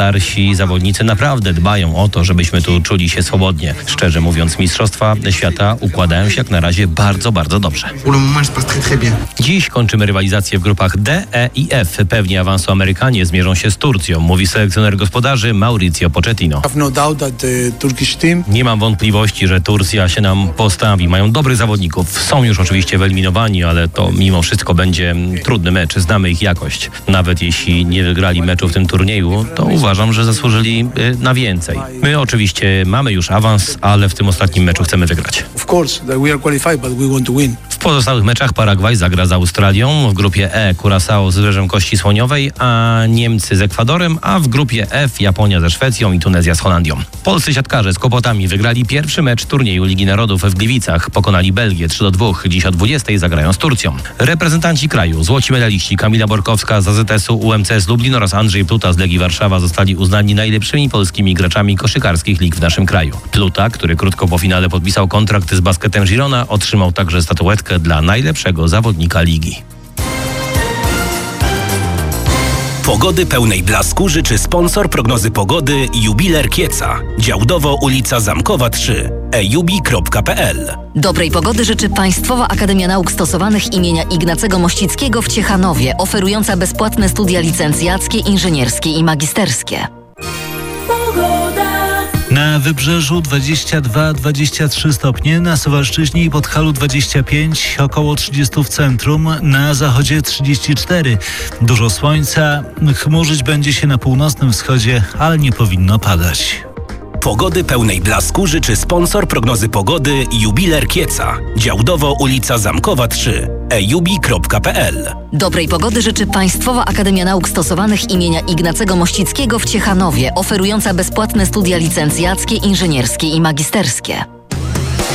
starsi zawodnicy naprawdę dbają o to, żebyśmy tu czuli się swobodnie. Szczerze mówiąc, Mistrzostwa Świata układają się jak na razie bardzo, bardzo dobrze. Dziś kończymy rywalizację w grupach D, E i F. Pewnie awansu Amerykanie zmierzą się z Turcją, mówi selekcjoner gospodarzy Mauricio Pochettino. Nie mam wątpliwości, że Turcja się nam postawi. Mają dobrych zawodników. Są już oczywiście wyeliminowani, ale to mimo wszystko będzie trudny mecz. Znamy ich jakość. Nawet jeśli nie wygrali meczu w tym turnieju, to uważam, że zasłużyli na więcej. My oczywiście mamy już awans, ale w tym ostatnim meczu chcemy wygrać. W pozostałych meczach Paragwaj zagra z Australią, w grupie E Curaçao z Wybrzeżem Kości Słoniowej, a Niemcy z Ekwadorem, a w grupie F Japonia ze Szwecją i Tunezja z Holandią. Polscy siatkarze z kłopotami wygrali pierwszy mecz turnieju Ligi Narodów w Gliwicach. Pokonali Belgię 3-2. Dziś o 20:00 zagrają z Turcją. Reprezentanci kraju, złoci medaliści Kamila Borkowska z AZS-u UMCS Lublin oraz Andrzej Pluta z Legii Warszawa zostali uznani najlepszymi polskimi graczami koszykarskich lig w naszym kraju. Pluta, który krótko po finale podpisał kontrakt z Basketem Girona, otrzymał także statuetkę dla najlepszego zawodnika ligi. Pogody pełnej blasku życzy sponsor prognozy pogody Jubiler Kieca. Działdowo ulica Zamkowa 3. ejubi.pl. Dobrej pogody życzy Państwowa Akademia Nauk Stosowanych imienia Ignacego Mościckiego w Ciechanowie, oferująca bezpłatne studia licencjackie, inżynierskie i magisterskie. Na Wybrzeżu 22-23 stopnie, na Suwalszczyźnie i Podhalu 25, około 30 w centrum, na zachodzie 34. Dużo słońca, chmurzyć będzie się na północnym wschodzie, ale nie powinno padać. Pogody pełnej blasku życzy sponsor prognozy pogody Jubiler Kieca. Działdowo ulica Zamkowa 3. ejubi.pl. Dobrej pogody życzy Państwowa Akademia Nauk Stosowanych imienia Ignacego Mościckiego w Ciechanowie, oferująca bezpłatne studia licencjackie, inżynierskie i magisterskie.